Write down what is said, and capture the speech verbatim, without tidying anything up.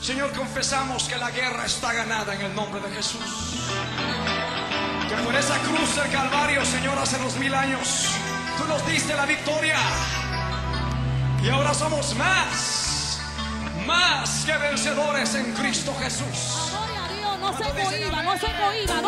Señor, confesamos que la guerra está ganada en el nombre de Jesús. Que por esa cruz del Calvario, Señor, hace dos mil años, tú nos diste la victoria. Y ahora somos más, más que vencedores en Cristo Jesús. Gloria a Dios, no se cohiba, no se cohiba.